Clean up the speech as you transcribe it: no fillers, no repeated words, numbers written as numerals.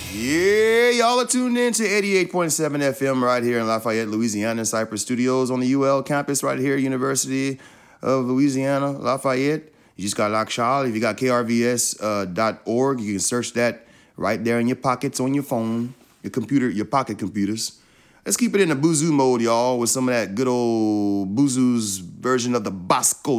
Yeah, y'all are tuned in to 88.7 FM right here in Lafayette, Louisiana, Cypress Studios on the UL campus right here, University of Louisiana, Lafayette. You just got Lock Shaw. If you got krvs.org, you can search that right there in your pockets on your phone, your computer, your pocket computers. Let's keep it in the Boozoo mode, y'all, with some of that good old Boozoo's version of the Bosco